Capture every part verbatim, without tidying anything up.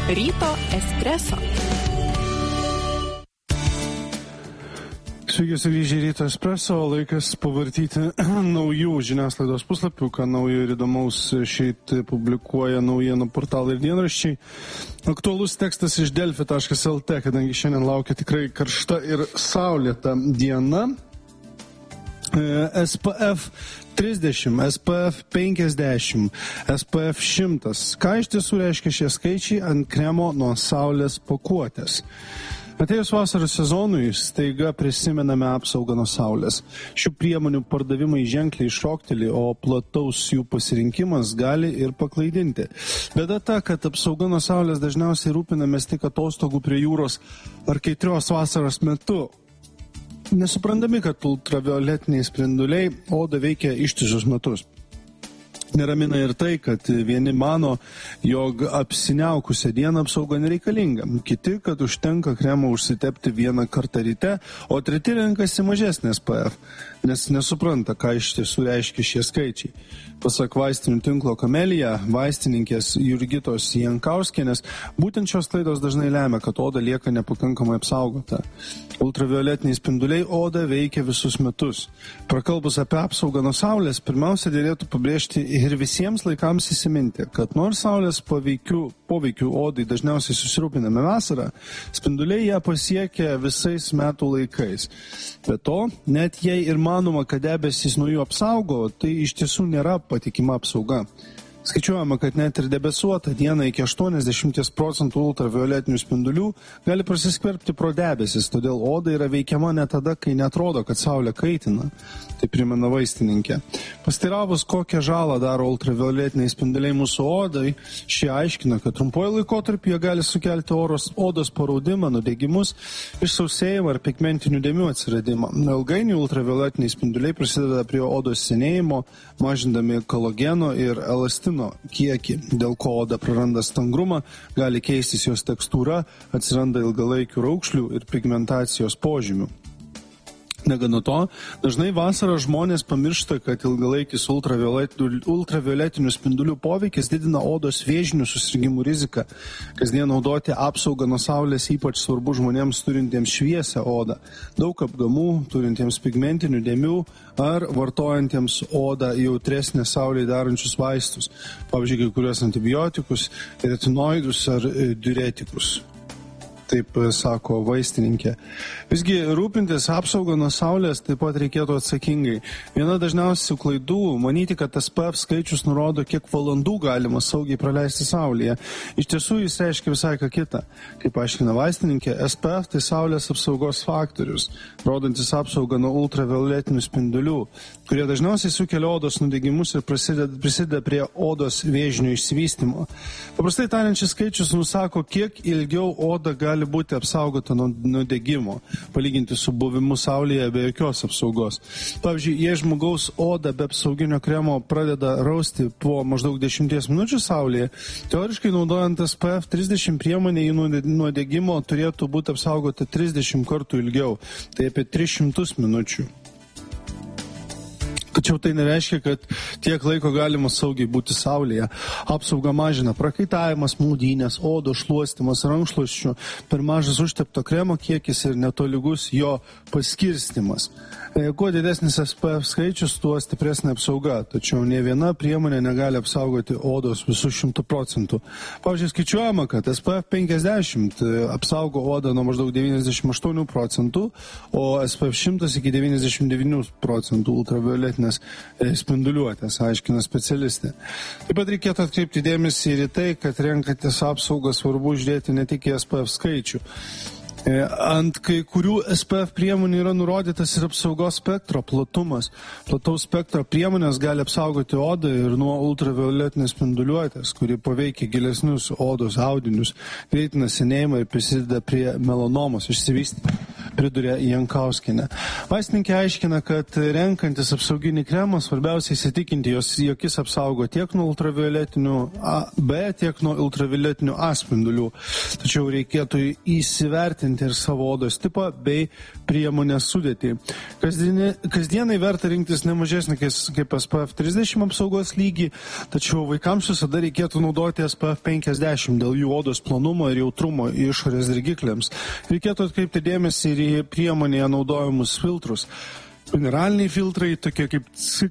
Ryto espreso. Sveiki, sugrįžę Ryto espreso, laikas pavartyti naujų žiniasklaidos puslapių, ką naujo ir įdomaus šeit publikuoja naujienų portalai ir dienraščiai. Aktualus tekstas iš delfi taškas lt, kadangi šiandien laukia tikrai karšta ir saulėta diena. S P F trisdešimt, S P F penkiasdešimt, S P F šimtas. Ką iš tiesų reiškia šie skaičiai ant kremo nuo saulės pakuotės? Atėjus vasaros sezonui, staiga prisimename apsaugą nuo saulės. Šių priemonių pardavimai ženkliai iššokteli, o plataus jų pasirinkimas gali ir paklaidinti. Bėda ta, kad apsauga nuo saulės dažniausiai rūpinamės tik atostogų prie jūros ar kaitrios vasaros metu. Nesuprantami, kad ultravioletiniai spinduliai odą veikia ištisus metus. Neramina ir tai, kad vieni mano, jog apsiniaukusią dieną apsauga nereikalinga. Kiti, kad užtenka kremą užsitepti vieną kartą ryte, o treti renkasi mažesnį S P F, nes nesupranta, ką iš tiesų reiškia šie skaičiai. Pasak vaistinių tinklo Kamelija, vaistininkės Jurgitos Jankauskienės, būtent šios klaidos dažnai lemia, kad oda lieka nepakankamai apsaugota. Ultravioletiniai spinduliai odą veikia visus metus. Prakalbus apie apsaugą nuo saulės, pirmiausia dėlėtų pabrėžti ir visiems laikams įsiminti, kad nors saulės poveikių, poveikių odai dažniausiai susirūpiname vasarą, spinduliai ją pasiekia visais metų laikais. Be to, net jei ir manoma, kad debesys nuo jų apsaugo, tai iš tiesų nėra patikima apsauga. Skaičiuojama, kad net ir debesuota diena iki aštuoniasdešimt procentų ultravioletinių spindulių gali prasiskverbti pro debesis, todėl oda yra veikiama net tada, kai netrodo, kad saulė kaitina. Tai primena vaistininkė. Pastiravus, kokią žalą daro ultravioletiniai spinduliai mūsų odai, šie aiškina, kad trumpuoju laikotarpiu jie gali sukelti oros, odos paraudimą, nudegimus, išsausėjimą ar pigmentinių dėmių atsiradimą. Ilgainiui ultravioletiniai spinduliai prisideda prie odos senėjimo, mažindami kolageno ir elastino kiekį, dėl ko oda praranda stangrumą, gali keistis jos tekstūra, atsiranda ilgalaikių raukšlių ir pigmentacijos požymių. Negana to, dažnai vasarą žmonės pamiršta, kad ilgalaikis ultravioletinių spindulių poveikis didina odos vėžinių susirgimų riziką. Kasdien naudoti apsaugą nuo saulės ypač svarbu žmonėms turintiems šviesią odą, daug apgamų, turintiems pigmentinių dėmių ar vartojantiems odą jautresnę saulei darančius vaistus, pavyzdžiui, kai kuriuos antibiotikus, retinoidus ar diuretikus. Taip sako vaistininkė. Visgi rūpintis apsaugą nuo saulės taip pat reikėtų atsakingai. Viena dažniausių klaidų – manyti, kad S P F skaičius nurodo, kiek valandų galima saugiai praleisti saulėje. Iš tiesų jis reiškia visai ką kitą. Kaip aiškina vaistininkė, S P F tai saulės apsaugos faktorius, rodantis apsaugą nuo ultravioletinių spindulių, kurie dažniausiai sukelia odos nudegimus ir prisideda, prisideda prie odos vėžinio išsivystymo. Paprastai tariant, šis skaičius nusako, kiek ilgiau oda gali gali būti apsaugota nuo nudegimo, palyginti su buvimu saulėje be jokios apsaugos. Pavyzdžiui, jei žmogaus oda be apsauginio kremo pradeda rausti po maždaug dešimties minučių saulėje, teoriškai naudojant S P F trisdešimt priemonė į nudegimo turėtų būti apsaugota trisdešimt kartų ilgiau, tai apie tris šimtus minučių. Tačiau tai nereiškia, kad tiek laiko galima saugiai būti saulėje. Apsaugą mažina prakaitavimas, maudynės, odos šluostymas, rankšluosčių, per mažas užtepto kremo kiekis ir netolygus jo paskirstimas. Kuo didesnis S P F skaičius, tuo stipresnė apsauga, tačiau ne viena priemonė negali apsaugoti odos visų šimtų procentų. Pavyzdžiui, skaičiuojama, kad S P F penkiasdešimt apsaugo odą nuo maždaug devyniasdešimt aštuonių procentų, o S P F šimtas iki devyniasdešimt devynių procentų ultravioletinės spinduliuotės, aiškina specialistė. Taip pat reikėtų atkreipti dėmesį ir į tai, kad renkatės apsaugą svarbu žiūrėti ne tik į S P F skaičių. Ant kai kurių S P F priemonių yra nurodytas ir apsaugos spektro platumas. Plataus spektro priemonės gali apsaugoti odą ir nuo ultravioletinės spinduliuotės, kuri paveikia gilesnius odos audinius, greitina senėjimą ir prisideda prie melanomos išsivystymą. pridurė Jankauskienė. Vaistininkė aiškina, kad renkantis apsauginį kremą svarbiausia įsitikinti, jog jis apsaugo tiek nuo ultravioletinių B, tiek nuo ultravioletinių A spindulių. Tačiau reikėtų įsivertinti ir savo odos tipą bei priemonės sudėtį. Kasdienai, kasdienai verta rinktis nemažesnį kaip S P F trisdešimt apsaugos lygį, tačiau vaikams visada reikėtų naudoti S P F penkiasdešimt dėl jų odos plonumo ir jautrumo išorės dirgikliams. Reikėtų atkreipti dėmesį ir į priemonėje naudojamus filtrus. Mineraliniai filtrai, tokie kaip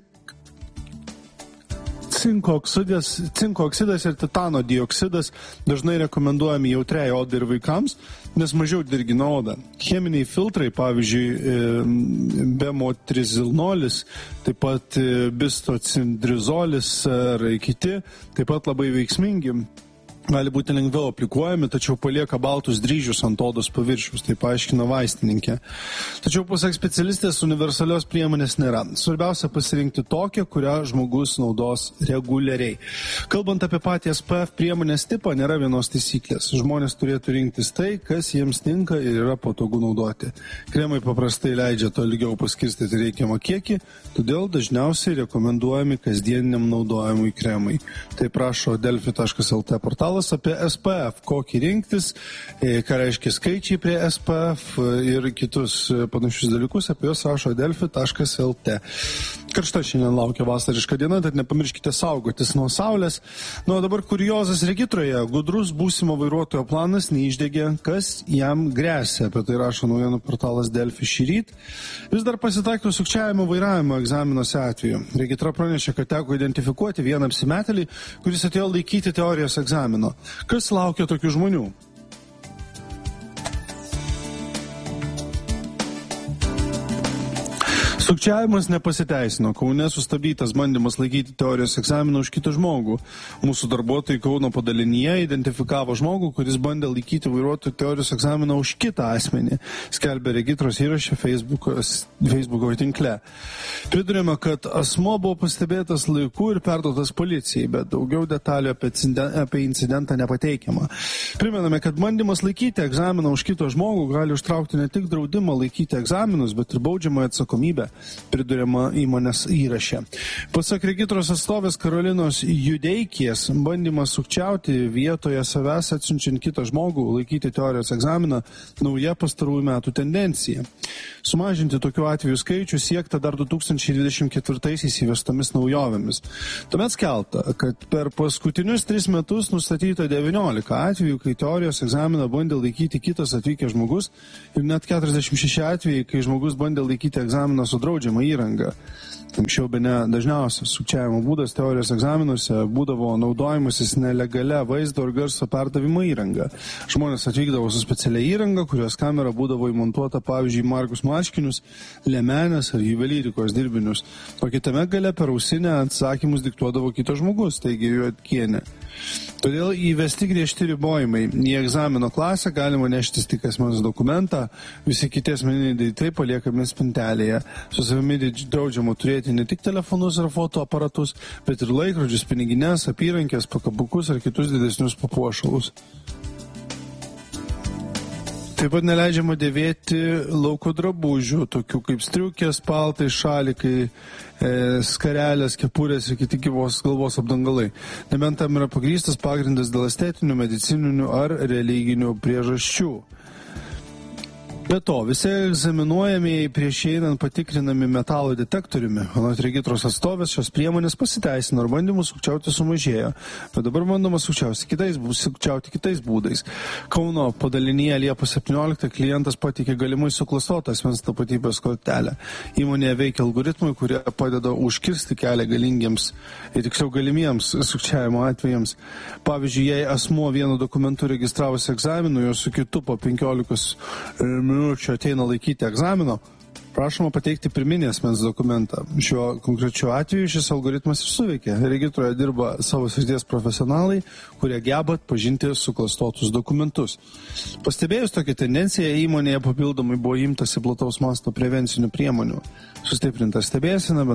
cinko oksidas, cinko oksidas ir titano dioksidas, dažnai rekomenduojami jautriai odai ir vaikams, nes mažiau dirgina odą. Cheminiai filtrai, pavyzdžiui, bemotrizilnolis, taip pat bistocindrizolis ar kiti, taip pat labai veiksmingi. Gali būti lengviau aplikuojami, tačiau palieka baltus dryžius ant odos paviršiaus, tai paaiškina vaistininkė. Tačiau, pasak specialistės, universalios priemonės nėra. Svarbiausia pasirinkti tokią, kurią žmogus naudos reguliariai. Kalbant apie patį S P F priemonės tipą, nėra vienos taisyklės. Žmonės turėtų rinktis tai, kas jiems tinka ir yra patogu naudoti. Kremai paprastai leidžia to ilgiau paskirstyti reikiamą kiekį, todėl dažniausiai rekomenduojami kasdieniniam naudojimui kremai. Tai prašo delfi taškas el tė portalas apie S P F, kokį rinktis, ką reiškia skaičiai prie S P F ir kitus panašius dalykus, apie juos rašo delfi taškas el tė. Karšta šiandien laukia vasariška diena, tad nepamirškite saugotis nuo saulės. Nu, o dabar kuriozas regitroje. Gudrus būsimo vairuotojo planas neišdegė, kas jam gresia. Apie tai rašo naujienų portalas Delfi šįryt. Vis dar pasitaiko sukčiavimo vairavimo egzaminuose atveju. Regitra pranešė, kad teko identifikuoti vieną apsimetelį, kuris atėjo laikyti teorijos egzamino. Kas laukia tokių žmonių? Sukčiavimas nepasiteisino. Kaune sustabdytas bandymas laikyti teorijos egzaminą už kitą žmogų. Mūsų darbuotojai Kauno padalinyje identifikavo žmogų, kuris bandė laikyti vairuotojų teorijos egzaminą už kitą asmenį, skelbė regitros įrašė Facebooko tinkle. Pridurėme, kad asmuo buvo pastebėtas laiku ir perduotas policijai, bet daugiau detalių apie, apie incidentą nepateikiama. Primename, kad bandymas laikyti egzaminą už kitą žmogų gali užtraukti ne tik draudimą laikyti egzaminus, bet ir baudžiamąją atsakomybę, priduriama įmonės įraše. Pasak regitros atstovės Karolinos Judeikės, bandymas sukčiauti vietoje savęs atsiunčiant kitą žmogų laikyti teorijos egzaminą nauja pastarųjų metų tendencija. Sumažinti tokių atvejų skaičių siekta dar du tūkstančiai dvidešimt ketvirtaisiais įvestomis naujovėmis. Tuomet skelbta, kad per paskutinius tris metus nustatyta devyniolika atvejų, kai teorijos egzaminą bandė laikyti kitas atvykęs žmogus ir net keturiasdešimt šeši atvejai, kai žmogus bandė laikyti egzaminą su draudžiama įranga. Anksčiau bene dažniausias sukčiavimo būdas teorijos egzaminuose būdavo naudojimasis nelegalia vaizdo ir garso perdavimo įranga. Žmonės atvykdavo su specialia įranga, kurios kamera būdavo įmontuota, pavyzdžiui, margus marškinius, liemenės ar juvelyrikos dirbinius. O kitame gale per ausinę atsakymus diktuodavo kitas žmogus, taigi Juodkienė. Todėl įvesti griežti ribojimai. Į egzamino klasę galima neštis tik asmens dokumentą, visi kiti asmeniniai daiktai paliekami spintelėje. Su savimi draudžiama turėti ne tik telefonus ar fotoaparatus, bet ir laikrodžius, pinigines, apyrankės, pakabukus ar kitus didesnius papuošalus. Taip pat neleidžiama dėvėti lauko drabužių, tokių kaip striukės, paltai, šalikai, e, skarelės, kepurės ir kiti gyvos galvos apdangalai. Nebent tam yra pagrįstas pagrindas dėl estetinių, medicininių ar religinių priežasčių. Be to, visi egzaminuojamieji prieš einant patikrinami metalo detektoriumi. Anot regitros atstovės, šios priemonės pasiteisino ir bandymų sukčiauti sumažėjo, bet dabar bandoma sukčiauti kitais, sukčiauti kitais būdais. Kauno padalinyje Liepos septynioliktą klientas pateikė galimai suklastotą asmens tapatybės kortelę. Įmonėje veikia algoritmai, kurie padeda užkirsti kelią galingiems ir tiksliau galimiems sukčiavimo atvejams. Pavyzdžiui, jei asmuo vienu dokumentu registravosi egzaminų, jo su kitu po penkiolikos minučių ateina laikyti egzamino, prašoma pateikti pirminį asmens dokumentą. Šiuo konkrečiu atveju šis algoritmas ir suveikė. Regitroje dirba savo srities profesionalai, kurie geba atpažinti suklastotus dokumentus. Pastebėjus tokią tendenciją, įmonėje papildomai buvo imtasi plataus masto prevencinių priemonių. Sustiprinta stebėsena,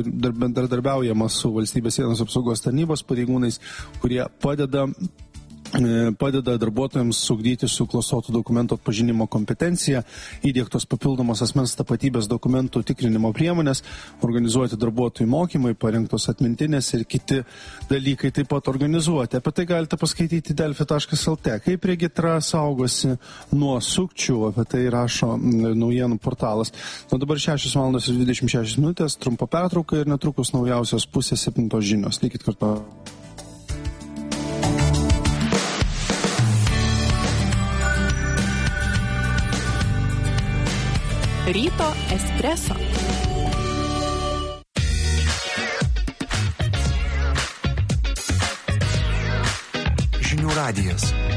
bendradarbiaujama su valstybės sienos apsaugos tarnybos pareigūnais, kurie padeda padeda darbuotojams ugdyti suklastotų dokumentų atpažinimo kompetenciją, įdiegtos papildomos asmens tapatybės dokumentų tikrinimo priemonės, organizuoti darbuotojų mokymai, parengtos atmintinės ir kiti dalykai taip pat organizuoti. Apie tai galite paskaityti delfi taškas lt. Kaip regitra saugosi nuo sukčių, apie tai rašo naujienų portalas. Nuo dabar šešios valandos ir dvidešimt šešios minutės, trumpa pertrauka ir netrukus naujausios pusės septintos žinios. Likit kartu. Ryto espreso. Žinių radijas.